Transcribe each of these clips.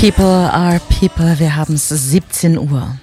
People are people. Wir haben es 17 Uhr.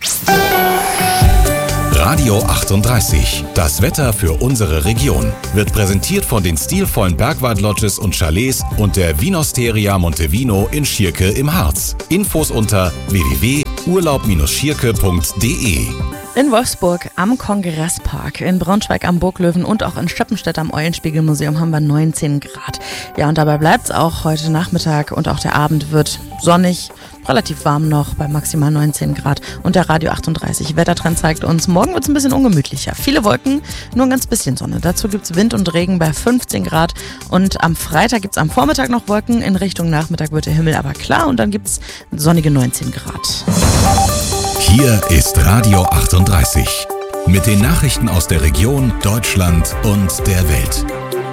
Radio 38. Das Wetter für unsere Region wird präsentiert von den stilvollen Bergwald-Lodges und Chalets und der Vinosteria Montevino in Schierke im Harz. Infos unter www.urlaub-schierke.de. In Wolfsburg am Kongresspark, in Braunschweig am Burglöwen und auch in Schöppenstedt am Eulenspiegelmuseum haben wir 19 Grad. Ja, und dabei bleibt es auch heute Nachmittag und auch der Abend wird sonnig, relativ warm noch bei maximal 19 Grad. Und der Radio 38 Wettertrend zeigt uns, morgen wird es ein bisschen ungemütlicher. Viele Wolken, nur ein ganz bisschen Sonne. Dazu gibt es Wind und Regen bei 15 Grad. Und am Freitag gibt es am Vormittag noch Wolken. In Richtung Nachmittag wird der Himmel aber klar und dann gibt es sonnige 19 Grad. Hier ist Radio 38 mit den Nachrichten aus der Region, Deutschland und der Welt.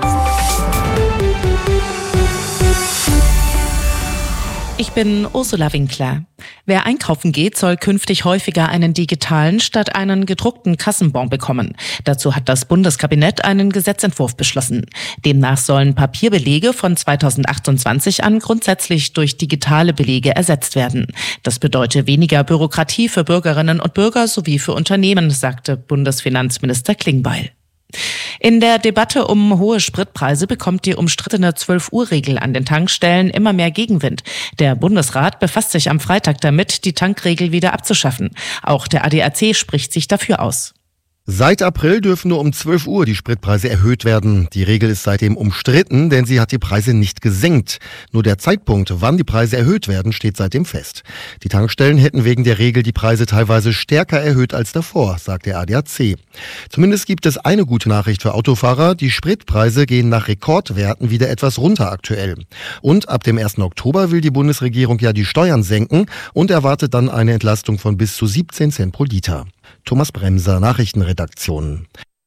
Ich bin Ursula Winkler. Wer einkaufen geht, soll künftig häufiger einen digitalen statt einen gedruckten Kassenbon bekommen. Dazu hat das Bundeskabinett einen Gesetzentwurf beschlossen. Demnach sollen Papierbelege von 2028 an grundsätzlich durch digitale Belege ersetzt werden. Das bedeutet weniger Bürokratie für Bürgerinnen und Bürger sowie für Unternehmen, sagte Bundesfinanzminister Klingbeil. In der Debatte um hohe Spritpreise bekommt die umstrittene 12-Uhr-Regel an den Tankstellen immer mehr Gegenwind. Der Bundesrat befasst sich am Freitag damit, die Tankregel wieder abzuschaffen. Auch der ADAC spricht sich dafür aus. Seit April dürfen nur um 12 Uhr die Spritpreise erhöht werden. Die Regel ist seitdem umstritten, denn sie hat die Preise nicht gesenkt. Nur der Zeitpunkt, wann die Preise erhöht werden, steht seitdem fest. Die Tankstellen hätten wegen der Regel die Preise teilweise stärker erhöht als davor, sagt der ADAC. Zumindest gibt es eine gute Nachricht für Autofahrer. Die Spritpreise gehen nach Rekordwerten wieder etwas runter aktuell. Und ab dem 1. Oktober will die Bundesregierung ja die Steuern senken und erwartet dann eine Entlastung von bis zu 17 Cent pro Liter. Thomas Bremser, Nachrichtenredaktion.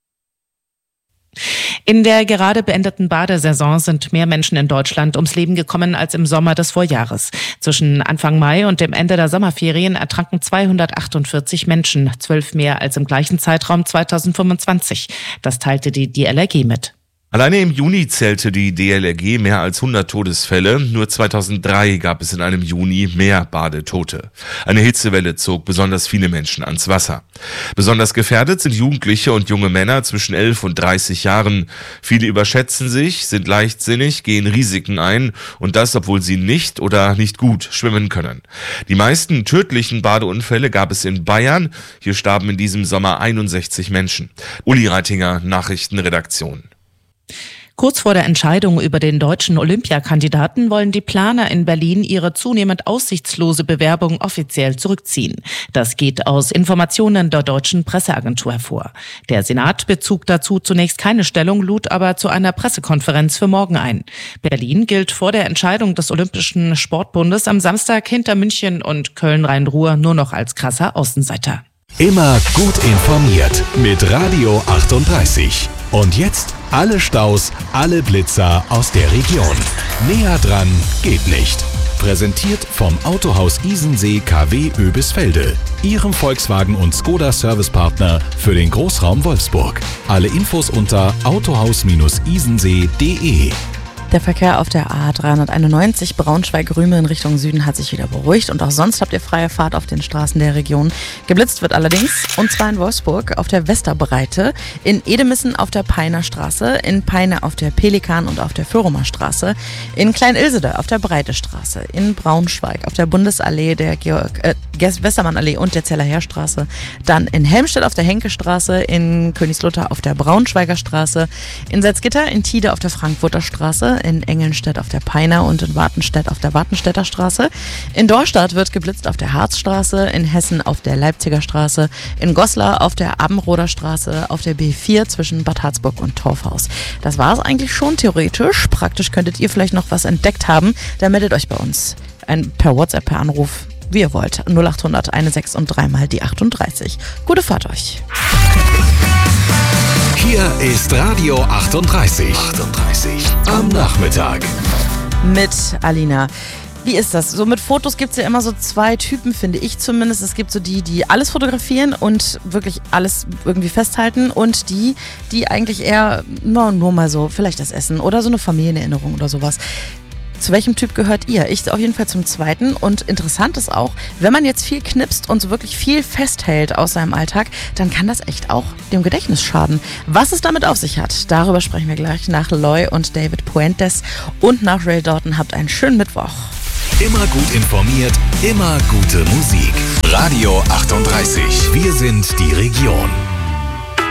In der gerade beendeten Badesaison sind mehr Menschen in Deutschland ums Leben gekommen als im Sommer des Vorjahres. Zwischen Anfang Mai und dem Ende der Sommerferien ertranken 248 Menschen, 12 mehr als im gleichen Zeitraum 2025. Das teilte die DLRG mit. Alleine im Juni zählte die DLRG mehr als 100 Todesfälle. Nur 2003 gab es in einem Juni mehr Badetote. Eine Hitzewelle zog besonders viele Menschen ans Wasser. Besonders gefährdet sind Jugendliche und junge Männer zwischen 11 und 30 Jahren. Viele überschätzen sich, sind leichtsinnig, gehen Risiken ein und das, obwohl sie nicht oder nicht gut schwimmen können. Die meisten tödlichen Badeunfälle gab es in Bayern. Hier starben in diesem Sommer 61 Menschen. Uli Reitinger, Nachrichtenredaktion. Kurz vor der Entscheidung über den deutschen Olympiakandidaten wollen die Planer in Berlin ihre zunehmend aussichtslose Bewerbung offiziell zurückziehen. Das geht aus Informationen der deutschen Presseagentur hervor. Der Senat bezog dazu zunächst keine Stellung, lud aber zu einer Pressekonferenz für morgen ein. Berlin gilt vor der Entscheidung des Olympischen Sportbundes am Samstag hinter München und Köln-Rhein-Ruhr nur noch als krasser Außenseiter. Immer gut informiert mit Radio 38. Und jetzt alle Staus, alle Blitzer aus der Region. Näher dran geht nicht. Präsentiert vom Autohaus Isensee KW Oebisfelde. Ihrem Volkswagen- und Skoda-Servicepartner für den Großraum Wolfsburg. Alle Infos unter autohaus-isensee.de. Der Verkehr auf der A391 Braunschweig-Rüme in Richtung Süden hat sich wieder beruhigt und auch sonst habt ihr freie Fahrt auf den Straßen der Region. Geblitzt wird allerdings, und zwar in Wolfsburg auf der Westerbreite, in Edemissen auf der Peiner Straße, in Peine auf der Pelikan und auf der Föhrumer Straße, in Klein-Ilsede auf der Breite Straße, in Braunschweig auf der Bundesallee, der Westermannallee und der Zellerheerstraße, dann in Helmstedt auf der Henke-Straße, in Königslutter auf der Braunschweiger Straße, in Salzgitter, in Tide auf der Frankfurter Straße, in Engelnstedt auf der Peiner und in Wartenstedt auf der Wartenstädter Straße. In Dorstadt wird geblitzt auf der Harzstraße, in Hessen auf der Leipziger Straße, in Goslar auf der Abendroder Straße, auf der B4 zwischen Bad Harzburg und Torfhaus. Das war es eigentlich schon theoretisch. Praktisch könntet ihr vielleicht noch was entdeckt haben. Dann meldet euch bei uns per WhatsApp, per Anruf, wie ihr wollt. 0800 16 und 3 mal die 38. Gute Fahrt euch. Hier ist Radio 38. Am Nachmittag. Mit Alina. Wie ist das? So mit Fotos gibt es ja immer so zwei Typen, finde ich zumindest. Es gibt so die alles fotografieren und wirklich alles irgendwie festhalten und die eigentlich eher nur mal so, vielleicht das Essen oder so eine Familienerinnerung oder sowas. Zu welchem Typ gehört ihr? Ich auf jeden Fall zum zweiten. Und interessant ist auch, wenn man jetzt viel knipst und so wirklich viel festhält aus seinem Alltag, dann kann das echt auch dem Gedächtnis schaden. Was es damit auf sich hat, darüber sprechen wir gleich nach Loy und David Puentes und nach Ray Dalton. Habt einen schönen Mittwoch. Immer gut informiert, immer gute Musik. Radio 38. Wir sind die Region.